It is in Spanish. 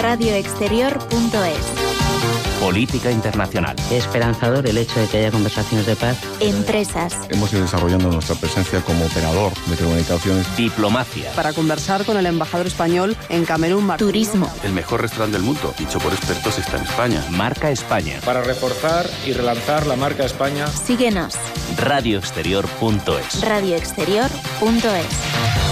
radioexterior.es. Política internacional. Esperanzador el hecho de que haya conversaciones de paz. Empresas. Hemos ido desarrollando nuestra presencia como operador de telecomunicaciones. Diplomacia. Para conversar con el embajador español en Camerún. Turismo. El mejor restaurante del mundo, dicho por expertos, está en España. Marca España. Para reforzar y relanzar la marca España. Síguenos. radioexterior.es. radioexterior.es.